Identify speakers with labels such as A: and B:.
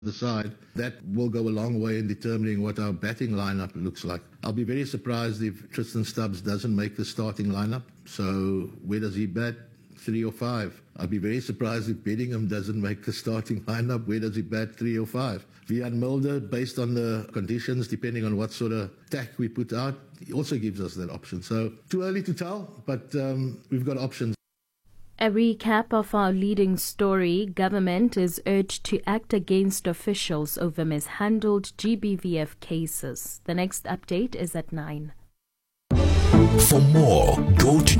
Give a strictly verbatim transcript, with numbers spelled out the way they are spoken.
A: the side, that will go a long way in determining what our batting lineup looks like. I'll be very surprised if Tristan Stubbs doesn't make the starting lineup. So where does he bat? Three or five? I'll be very surprised if Bedingham doesn't make the starting lineup. Where does he bat? Three or five? Wiaan Mulder, based on the conditions, depending on what sort of tack we put out, he also gives us that option. So too early to tell, but um, we've got options.
B: A recap of our leading story. Government is urged to act against officials over mishandled G B V F cases. The next update is at nine.
C: For more, go to